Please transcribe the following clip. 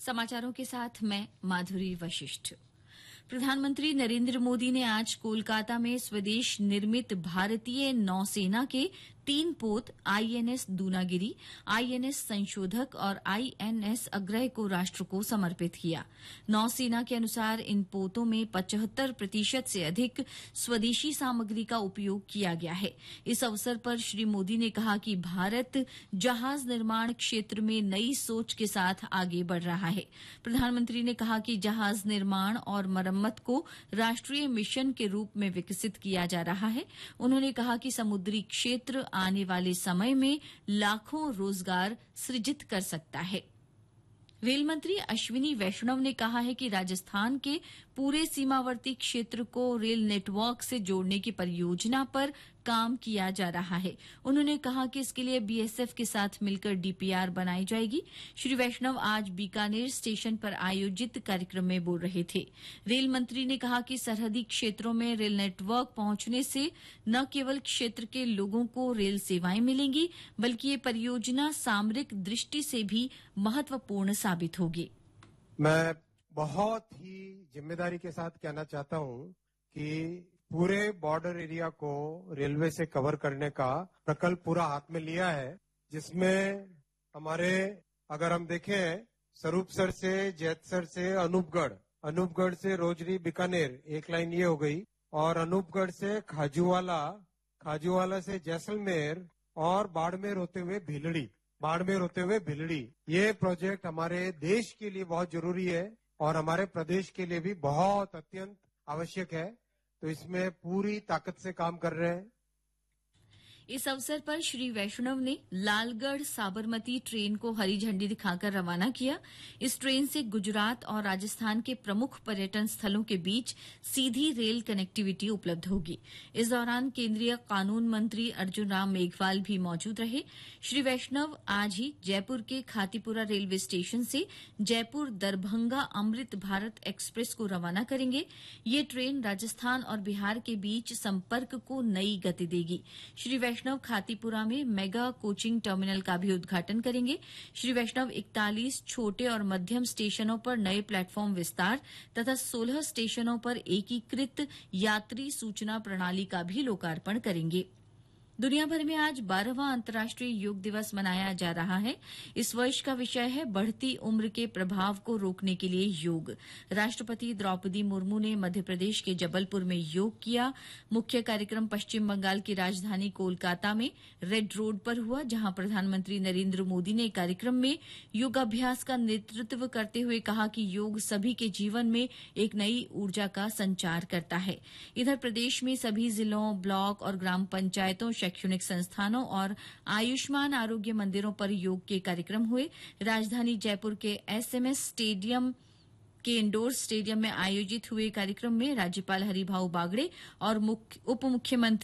समाचारों के साथ मैं माधुरी वशिष्ठ। प्रधानमंत्री नरेंद्र मोदी ने आज कोलकाता में स्वदेश निर्मित भारतीय नौसेना के 3 पोत आईएनएस दूनागिरी, आईएनएस संशोधक और आईएनएस अग्रय को राष्ट्र को समर्पित किया। नौसेना के अनुसार इन पोतों में 75% से अधिक स्वदेशी सामग्री का उपयोग किया गया है। इस अवसर पर श्री मोदी ने कहा कि भारत जहाज निर्माण क्षेत्र में नई सोच के साथ आगे बढ़ रहा है। प्रधानमंत्री ने कहा कि जहाज निर्माण और मरम्मत को राष्ट्रीय मिशन के रूप में विकसित किया जा रहा है। उन्होंने कहा कि समुद्री क्षेत्र आने वाले समय में लाखों रोजगार सृजित कर सकता है। रेल मंत्री अश्विनी वैष्णव ने कहा है कि राजस्थान के पूरे सीमावर्ती क्षेत्र को रेल नेटवर्क से जोड़ने की परियोजना पर काम किया जा रहा है। उन्होंने कहा कि इसके लिए बीएसएफ के साथ मिलकर डीपीआर बनाई जाएगी। श्री वैष्णव आज बीकानेर स्टेशन पर आयोजित कार्यक्रम में बोल रहे थे। रेल मंत्री ने कहा कि सरहदी क्षेत्रों में रेल नेटवर्क पहुंचने से न केवल क्षेत्र के लोगों को रेल सेवाएं मिलेंगी, बल्कि ये परियोजना सामरिक दृष्टि से भी महत्वपूर्ण साबित होगी। मैं बहुत ही जिम्मेदारी के साथ कहना चाहता हूं कि पूरे बॉर्डर एरिया को रेलवे से कवर करने का प्रकल्प पूरा हाथ में लिया है, जिसमें हमारे अगर हम देखें स्वरूपसर से जैतसर से अनूपगढ़ से रोजरी बीकानेर एक लाइन ये हो गई, और अनूपगढ़ से खाजूवाला से जैसलमेर और बाड़मेर होते हुए भिलड़ी। ये प्रोजेक्ट हमारे देश के लिए बहुत जरूरी है और हमारे प्रदेश के लिए भी बहुत अत्यंत आवश्यक है, तो इसमें पूरी ताकत से काम कर रहे हैं। इस अवसर पर श्री वैष्णव ने लालगढ़ साबरमती ट्रेन को हरी झंडी दिखाकर रवाना किया। इस ट्रेन से गुजरात और राजस्थान के प्रमुख पर्यटन स्थलों के बीच सीधी रेल कनेक्टिविटी उपलब्ध होगी। इस दौरान केंद्रीय कानून मंत्री अर्जुन राम मेघवाल भी मौजूद रहे। श्री वैष्णव आज ही जयपुर के खातीपुरा रेलवे स्टेशन से जयपुर दरभंगा अमृत भारत एक्सप्रेस को रवाना करेंगे। ये ट्रेन राजस्थान और बिहार के बीच संपर्क को नई गति देगी। श्री वैष्णव खातीपुरा में मेगा कोचिंग टर्मिनल का भी उद्घाटन करेंगे। श्री वैष्णव 41 छोटे और मध्यम स्टेशनों पर नए प्लेटफॉर्म विस्तार तथा 16 स्टेशनों पर एकीकृत यात्री सूचना प्रणाली का भी लोकार्पण करेंगे। दुनिया भर में आज 12वां अंतर्राष्ट्रीय योग दिवस मनाया जा रहा है। इस वर्ष का विषय है बढ़ती उम्र के प्रभाव को रोकने के लिए योग। राष्ट्रपति द्रौपदी मुर्मू ने मध्य प्रदेश के जबलपुर में योग किया। मुख्य कार्यक्रम पश्चिम बंगाल की राजधानी कोलकाता में रेड रोड पर हुआ, जहां प्रधानमंत्री नरेंद्र मोदी ने कार्यक्रम में योगाभ्यास का नेतृत्व करते हुए कहा कि योग सभी के जीवन में एक नई ऊर्जा का संचार करता है। इधर प्रदेश में सभी जिलों, ब्लॉक और ग्राम पंचायतों, शैक्षणिक संस्थानों और आयुष्मान आरोग्य मंदिरों पर योग के कार्यक्रम हुए। राजधानी जयपुर के एसएमएस स्टेडियम के इंडोर स्टेडियम में आयोजित हुए कार्यक्रम में राज्यपाल हरिभाऊ बागड़े और उप मुख्यमंत्री